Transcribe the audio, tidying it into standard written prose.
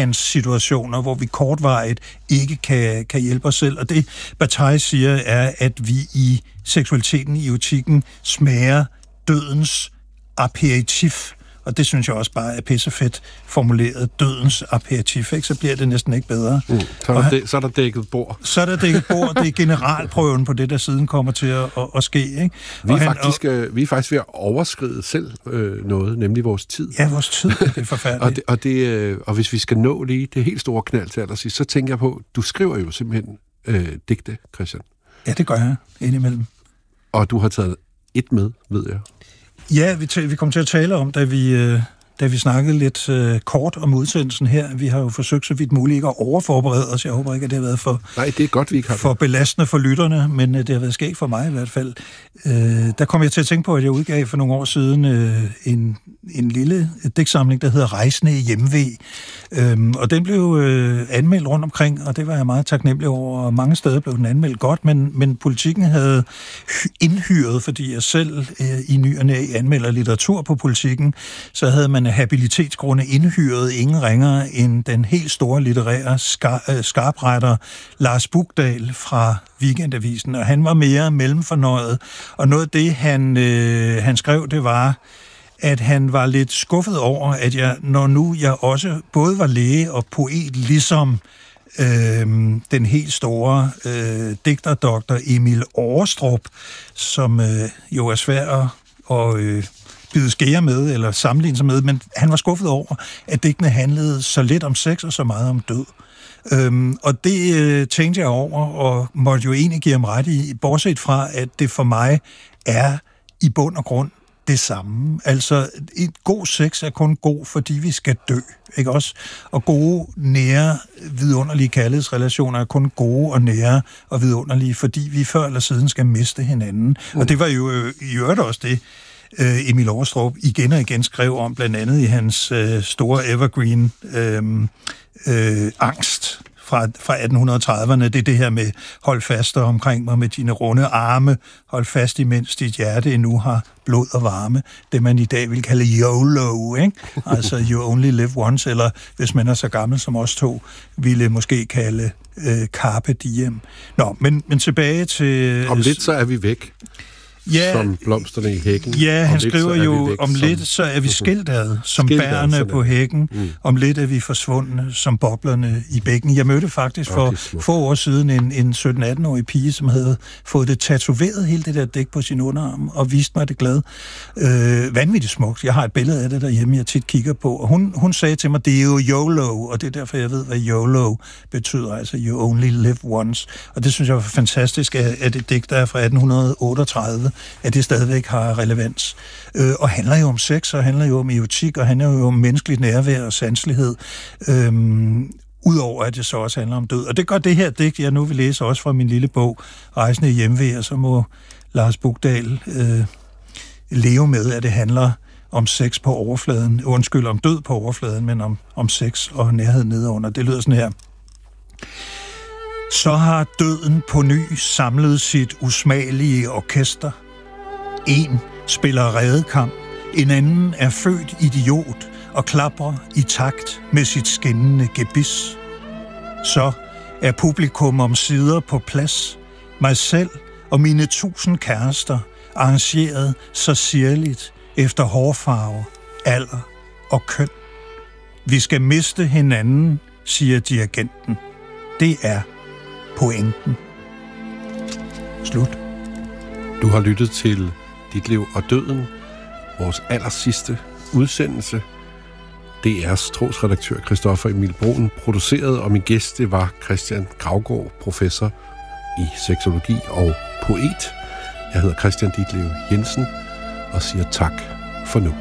udkantssituationer, hvor vi kortvarigt ikke kan hjælpe os selv. Og det, Bataille siger, er, at vi i seksualiteten, i erotikken, smager dødens aperitif. Og det synes jeg også bare er pissefedt formuleret, dødens aperitif, ikke? Så bliver det næsten ikke bedre. Så er der dækket bord. Så er der dækket bord, det er generalprøven på det, der siden kommer til at ske. Ikke? Vi er faktisk ved at overskride selv noget, nemlig vores tid. Ja, vores tid, det er forfærdeligt. og hvis vi skal nå lige det helt store knald til allersidst, så tænker jeg på, du skriver jo simpelthen digte, Christian. Ja, det gør jeg indimellem. Og du har taget et med, ved jeg. Ja, vi kom til at tale om, da vi snakkede lidt kort om udsendelsen her. Vi har jo forsøgt så vidt muligt ikke at overforberede os. Jeg håber ikke, at det har været for belastende for lytterne, men det har været skægt for mig i hvert fald. Der kom jeg til at tænke på, at jeg udgav for nogle år siden en lille digtsamling, der hedder Rejsende i Hjemve. Og den blev anmeldt rundt omkring, og det var jeg meget taknemmelig over. Mange steder blev den anmeldt godt, men Politikken havde indhyret, fordi jeg selv i ny og næ anmelder litteratur på Politikken, så havde man af habilitetsgrunde indhyret ingen ringere end den helt store litterære skarpretter Lars Bukdal fra Weekendavisen, og han var mere mellemfornøjet. Og noget af det, han skrev, det var, at han var lidt skuffet over, at når nu jeg også både var læge og poet, ligesom den helt store digterdoktor Emil Aarestrup, som jo er svær at bide skære med, eller sammenligne sig med, men han var skuffet over, at digtene handlede så lidt om sex og så meget om død. Og det tænkte jeg over, og måtte jo egentlig give ham ret i, bortset fra, at det for mig er i bund og grund det samme. Altså, et god sex er kun god, fordi vi skal dø, ikke også? Og gode, nære, vidunderlige kærlighedsrelationer er kun gode og nære og vidunderlige, fordi vi før eller siden skal miste hinanden. Og det var jo i øvrigt også det, Emil Aarestrup igen og igen skrev om, blandt andet i hans store evergreen Angst fra 1830'erne. Det er det her med, hold fast omkring mig med dine runde arme, hold fast imens dit hjerte endnu har blod og varme. Det man i dag vil kalde YOLO, ikke? Altså you only live once, eller hvis man er så gammel som os to, ville måske kalde Carpe Diem. Nå, men tilbage til... Om lidt så er vi væk. Ja, som blomsterne i hækken. Ja, han skriver jo, om lidt så er vi skilt ad, som bærene på hækken. Om lidt er vi forsvundne, som boblerne i bækken. Jeg mødte faktisk for få år siden en 17-18-årig pige, som havde fået det tatoveret, hele det der dæk på sin underarm, og viste mig det glad. Vanvittigt smukt. Jeg har et billede af det derhjemme, jeg tit kigger på. Og hun sagde til mig, det er jo YOLO, og det er derfor, jeg ved, hvad YOLO betyder, altså you only live once. Og det synes jeg var fantastisk, at det digt, der er fra 1838, at det stadigvæk har relevans. Og handler jo om sex, og handler jo om erotik, og handler jo om menneskeligt nærvær og sanselighed, udover at det så også handler om død. Og det gør det her digt, jeg nu vil læse også fra min lille bog, Rejsende i Hjemve, og så må Lars Bukdal leve med, at det handler om sex på overfladen, om død på overfladen, men om sex og nærhed nedenunder. Det lyder sådan her. Så har døden på ny samlet sit usmagelige orkester. En spiller redekamp, en anden er født idiot og klapper i takt med sit skinnende gebis. Så er publikum omsider på plads, mig selv og mine 1000 kærester, arrangeret så sirligt efter hårfarve, alder og køn. Vi skal miste hinanden, siger dirigenten. Det er pointen. Slut. Du har lyttet til Dit liv og døden, vores allersidste udsendelse. DR's trosredaktør Christoffer Emil Bruun producerede, og min gæst det var Christian Gravgaard, professor i seksologi og poet. Jeg hedder Christian Ditlev Jensen og siger tak for nu.